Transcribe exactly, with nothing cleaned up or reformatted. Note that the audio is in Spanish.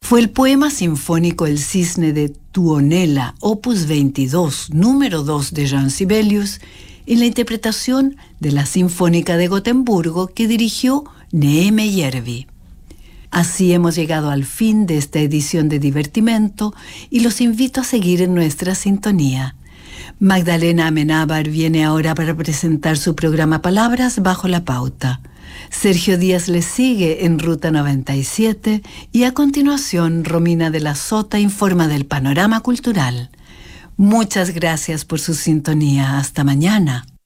Fue el poema sinfónico El Cisne de Tuonela, opus veintidós, número dos de Jean Sibelius, en la interpretación de la Sinfónica de Gotemburgo que dirigió Neeme Järvi. Así hemos llegado al fin de esta edición de Divertimento y los invito a seguir en nuestra sintonía. Magdalena Amenábar viene ahora para presentar su programa Palabras bajo la pauta. Sergio Díaz le sigue en Ruta noventa y siete y a continuación Romina de la Sota informa del panorama cultural. Muchas gracias por su sintonía. Hasta mañana.